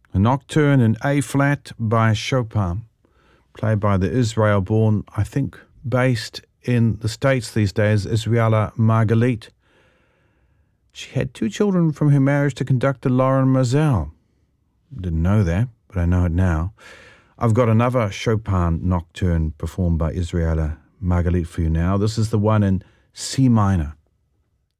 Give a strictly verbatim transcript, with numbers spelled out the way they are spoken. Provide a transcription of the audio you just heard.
A nocturne in A-flat by Chopin, played by the Israel-born, I think, based in the States these days, Israela Margalit. She had two children from her marriage to conductor Lauren Moselle. Didn't know that, but I know it now. I've got another Chopin nocturne performed by Israela Margalit for you now. This is the one in C minor.